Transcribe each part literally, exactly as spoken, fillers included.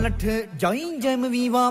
ඔයාලට ජයින් ජයම වේවා.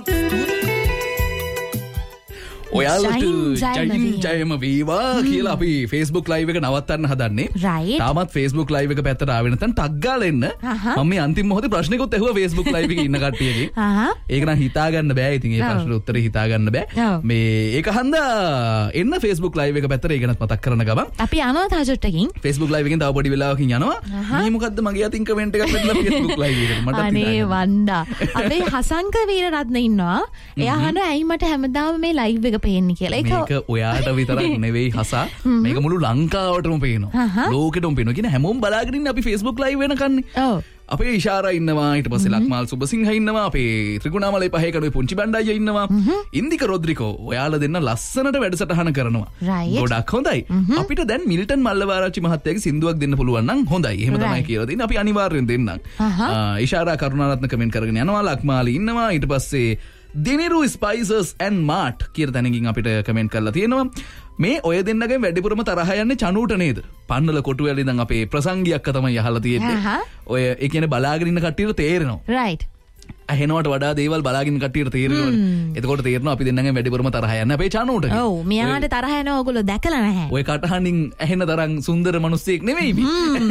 ඔයාලට ජයින් ජයම වේවා කියලා අපි Facebook live එක නවත්තන්න හදන්නේ. තාමත් Facebook live එක පැත්තට ආවෙ නැත්නම් ටග් ගාලා එන්න. මම මේ අන්තිම මොහොතේ ප්‍රශ්නෙකුත් ඇහුවා Facebook live එකේ ඉන්න කට්ටියගෙන්. ඒක නම් හිතා ගන්න බෑ. ඉතින් ඒ ප්‍රශ්නෙට උත්තරේ හිතා ගන්න බෑ. මේ ඒක හන්දා එන්න Facebook live එක පැත්තට ඒකනත් මතක් කරන ගමන් අපි යනවා තාජොට් එකකින් Facebook live එකෙන් තව පොඩි වෙලාවකින් යනවා. මේ මොකද්ද මගේ අතින් කමෙන්ට් එකක් වැටලා Facebook live එකට මට අනේ වන්දා. අපේ හසංක වීරරත්න ඉන්නවා. එයා අහන ඇයි මට හැමදාම මේ live එක පේන්නේ කියලා. මේක ඔයාට විතරක් නෙවෙයි හසා. මේක මුළු ලංකාවටම පේනවා. ලෝකෙටම පේනවා. කියන හැමෝම බලාගෙන ඉන්නේ අපි Facebook live වෙනකන්නේ. ඔව්. අපේ ඉෂාරා ඉන්නවා, ඊට පස්සේ ලක්මාල් සුබසිංහ ඉන්නවා, අපේ ත්‍රිකුණාමලේ පහේ කඩුවේ පුංචි බණ්ඩායිය ඉන්නවා, ඉන්දික රොද්රිකෝ. ඔයාලා දෙන්න ලස්සනට වැඩසටහන කරනවා. ගොඩක් හොඳයි. අපිට දැන් මිල්ටන් මල්ලවාරච්චි මහත්තයාගේ සින්දුවක් දෙන්න පුළුවන් නම් හොඳයි. එහෙම තමයි කියලා දෙන්නේ. අපි අනිවාර්යෙන් දෙන්නම්. ඉෂාරා කරුණාරත්න කමෙන්ට් කරගෙන යනවා, ලක්මාල් ඉන්නවා, ඊට පස්සේ දිනිරු ස්පයිසස් ඇන්ඩ් මාට් කියන තැනකින් අපිට කමෙන්ට් කරලා තියෙනවා. මේ ඔය දෙන්නගෙන් වැඩිපුරම තරහ යන්නේ චනුට නේද? පන්නල කොටුවැලි ඉඳන් අපේ ප්‍රසංගියක්ක තමයි අහලා තියෙන්නේ. ඔය ඒ කියන්නේ බලාගෙන ඉන්න කට්ටියට තේරෙනවා. රයිට්. ඇහෙනවට වඩා දේවල් බලාගෙන කට්ටියට තේරෙනවා. එතකොට තේරෙනවා අපි දෙන්නගෙන් වැඩිපුරම තරහ යන්නේ අපේ චනුට. ඔව් මෙයාට තරහ යනවා ඔයගොල්ලෝ දැකලා නැහැ. ඔය කටහඬින් ඇහෙන තරම් සුන්දර මිනිස්සෙක් නෙවෙයි මේ.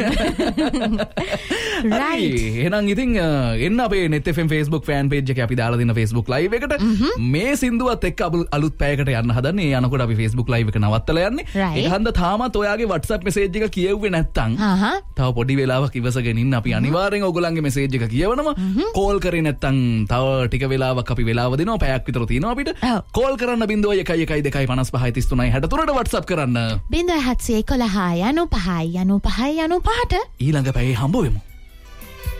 රයිට්. එහෙනම් ඉතින් එන්න අපේ net f m Facebook fan page එකේ අපි දාලා දෙන Facebook live එකට මේ සින්දුවත් එක්ක අලුත් පැයකට යන්න හදන්නේ. ඒ යනකොට අපි Facebook live එක නවත්තලා යන්නේ. ඒක හන්ද තාමත් ඔයාගේ WhatsApp message එක කියෙව්වේ නැත්තම් තව පොඩි වෙලාවක් ඉවසගෙන ඉන්න. අපි අනිවාර්යෙන් ඔයගොල්ලන්ගේ message එක කියවනවා. කෝල් කරේ නැත්තම් තව ටික වෙලාවක් අපි වෙලාව දෙනවා. පැයක් විතර තියෙනවා අපිට. කෝල් කරන්න බිංදුව එකයි එකයි දෙකයි පනස් පහයි තිස් තුනයි හැට තුනට WhatsApp කරන්න. බිංදුව හත්සිය එකොළහයි යනු පහයි යනු පහයි යනු පහට ඊළඟ පැයේ හම්බ වෙමු.